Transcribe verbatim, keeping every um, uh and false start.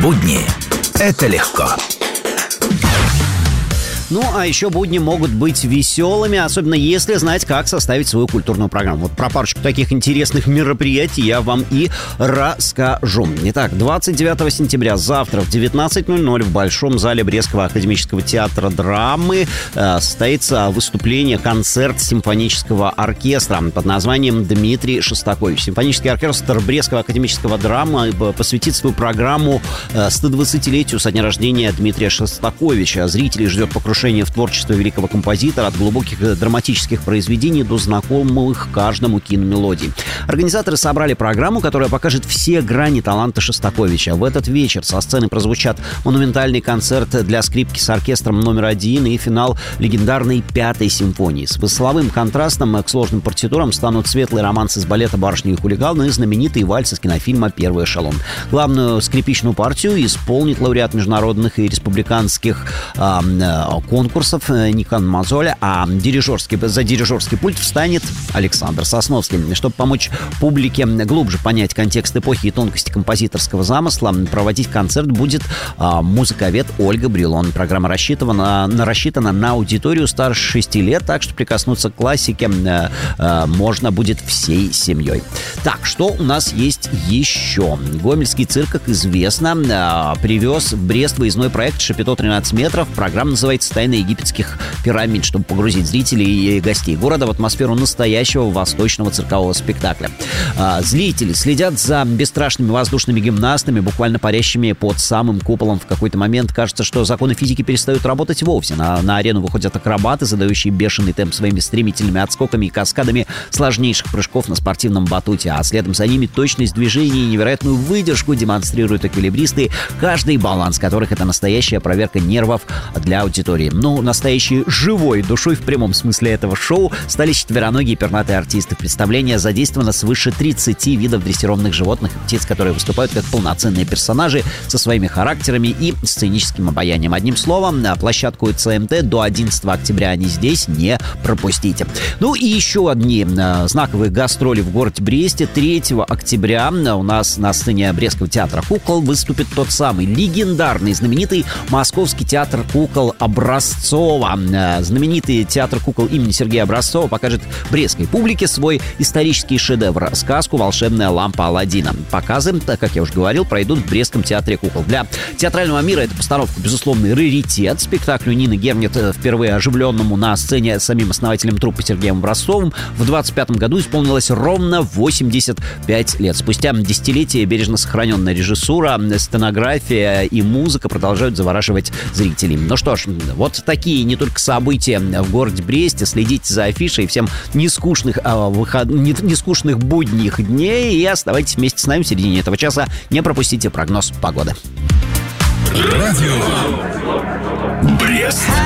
Будни – это легко. Ну, а еще будни могут быть веселыми, особенно если знать, как составить свою культурную программу. Вот про парочку таких интересных мероприятий я вам и расскажу. Итак, двадцать девятого сентября, завтра в девятнадцать ноль ноль в Большом зале Брестского академического театра драмы э, состоится выступление, концерт симфонического оркестра под названием «Дмитрий Шостакович». Симфонический оркестр Брестского академического драмы посвятит свою программу э, сто двадцатилетию со дня рождения Дмитрия Шостаковича. Зрителей ждет покрушение в творчестве великого композитора от глубоких драматических произведений до знакомых каждому киномелодий. Организаторы собрали программу, которая покажет все грани таланта Шостаковича. В этот вечер со сцены прозвучат монументальный концерт для скрипки с оркестром номер один и финал легендарной пятой симфонии. С веселовым контрастом к сложным партитурам станут светлые романсы с балета «Барышни и хулиганы» и знаменитые вальсы с кинофильма «Первый эшелон». Главную скрипичную партию исполнит лауреат международных и республиканских э, конкурсов Никан Мазоля, а дирижерский, за дирижерский пульт встанет Александр Сосновский. Чтобы помочь публике глубже понять контекст эпохи и тонкости композиторского замысла, проводить концерт будет а, музыковед Ольга Брилон. Программа рассчитана на, рассчитана на аудиторию старше шести лет, так что прикоснуться к классике а, а, можно будет всей семьей. Так, что у нас есть еще? Гомельский цирк, как известно, а, привез в Брест выездной проект «Шапито тринадцать метров». Программа называется «Тайны египетских пирамид», чтобы погрузить зрителей и гостей города в атмосферу настоящего восточного циркового спектакля. А, зрители следят за бесстрашными воздушными гимнастами, буквально парящими под самым куполом. В какой-то момент кажется, что законы физики перестают работать вовсе. На, на арену выходят акробаты, задающие бешеный темп своими стремительными отскоками и каскадами сложнейших прыжков на спортивном батуте, а следом за ними точность движений и невероятную выдержку демонстрируют эквилибристы, каждый баланс которых — это настоящая проверка нервов для аудитории. Ну, настоящей живой душой в прямом смысле этого шоу стали четвероногие пернатые артисты. В представлении задействовано свыше тридцати видов дрессированных животных и птиц, которые выступают как полноценные персонажи со своими характерами и сценическим обаянием. Одним словом, на площадку ЦМТ до одиннадцатого октября они здесь, не пропустите. Ну и еще одни э, знаковые гастроли в городе Бресте. третьего октября у нас на сцене Брестского театра кукол выступит тот самый легендарный, знаменитый Московский театр кукол Образцова. Знаменитый театр кукол имени Сергея Образцова покажет брестской публике свой исторический шедевр — сказку «Волшебная лампа Аладдина». Показы, как я уже говорил, пройдут в Брестском театре кукол. Для театрального мира эта постановка, безусловный раритет. Спектаклю Нины Гернет, впервые оживленному на сцене самим основателем труппы Сергеем Образцовым, в двадцать пятом году исполнилось ровно восемьдесят пять лет. Спустя десятилетия бережно сохраненная режиссура, сценография и музыка продолжают завораживать зрителей. Ну что ж, вот такие не только события в городе Бресте. Следите за афишей. Всем нескучных, а, выход... нескучных будних дней и оставайтесь вместе с нами в середине этого часа. Не пропустите прогноз погоды. Радио Брест.